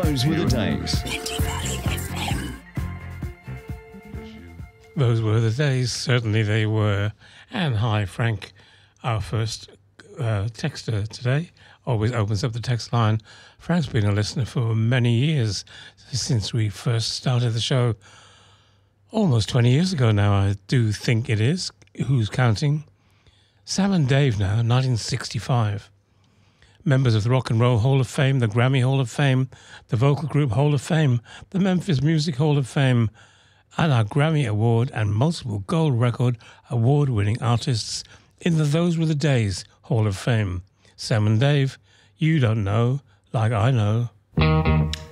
Those were the days. Those were the days, certainly they were. And hi, Frank, our first texter today, always opens up the text line. Frank's been a listener for many years, since we first started the show, almost 20 years ago now, I do think it is. Who's counting? Sam and Dave now, 1965. Members of the Rock and Roll Hall of Fame, the Grammy Hall of Fame, the Vocal Group Hall of Fame, the Memphis Music Hall of Fame, and our Grammy Award and multiple gold record award-winning artists in the Those Were the Days Hall of Fame. Sam and Dave, you don't know like I know.